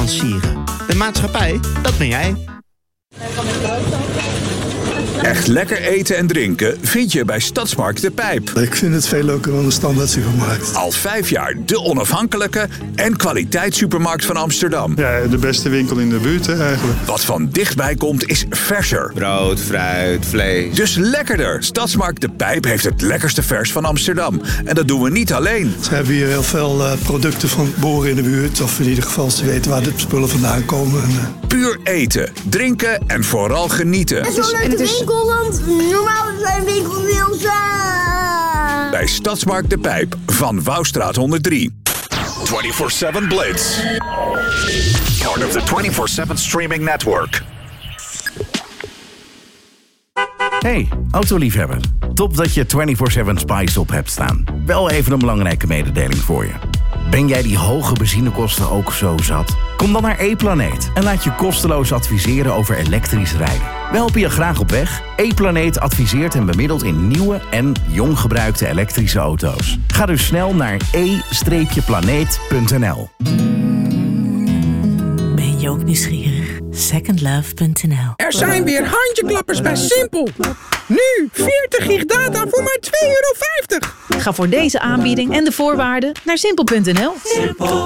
lanceren. De maatschappij, dat ben jij. Echt lekker eten en drinken vind je bij Stadsmarkt De Pijp. Ik vind het veel leuker dan de standaard supermarkt. Al 5 jaar de onafhankelijke en kwaliteitssupermarkt van Amsterdam. Ja, de beste winkel in de buurt eigenlijk. Wat van dichtbij komt is verser. Brood, fruit, vlees. Dus lekkerder. Stadsmarkt De Pijp heeft het lekkerste vers van Amsterdam. En dat doen we niet alleen. Ze hebben hier heel veel producten van boeren in de buurt. Of in ieder geval ze weten waar de spullen vandaan komen. Puur eten, drinken en vooral genieten. Het is een leuke winkel, want normaal zijn winkels heel saai. Bij Stadsmarkt De Pijp van Wouwstraat 103. 24/7 Blitz. Part of the 24/7 streaming network. Hey, autoliefhebber. Top dat je 24/7 Spice op hebt staan. Wel even een belangrijke mededeling voor je. Ben jij die hoge benzinekosten ook zo zat? Kom dan naar E-Planeet en laat je kosteloos adviseren over elektrisch rijden. We helpen je graag op weg. E-Planeet adviseert en bemiddelt in nieuwe en jong gebruikte elektrische auto's. Ga dus snel naar e-planeet.nl. Ben je ook nieuwsgierig? Secondlove.nl. Er zijn weer handjeklappers bij Simpel. Nu 40 gig data voor maar €2,50. Ga voor deze aanbieding en de voorwaarden naar simpel.nl.